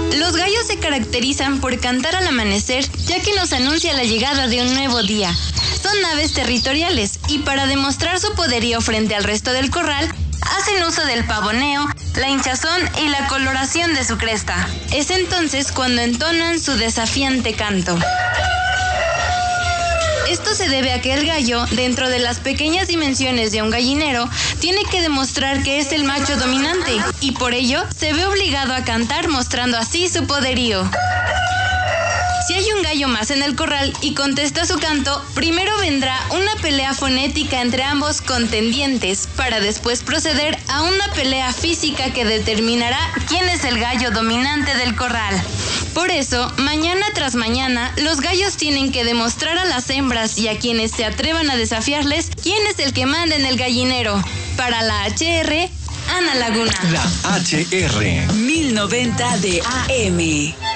Los gallos se caracterizan por cantar al amanecer, ya que nos anuncia la llegada de un nuevo día. Son aves territoriales y para demostrar su poderío frente al resto del corral, hacen uso del pavoneo, la hinchazón y la coloración de su cresta. Es entonces cuando entonan su desafiante canto. Esto se debe a que el gallo, dentro de las pequeñas dimensiones de un gallinero, tiene que demostrar que es el macho dominante y por ello se ve obligado a cantar mostrando así su poderío. Si hay un gallo más en el corral y contesta su canto, primero vendrá una pelea fonética entre ambos contendientes para después proceder a una pelea física que determinará quién es el gallo dominante del corral. Por eso, mañana tras mañana, los gallos tienen que demostrar a las hembras y a quienes se atrevan a desafiarles quién es el que manda en el gallinero. Para la HR, Ana Laguna. La HR 1090 de AM.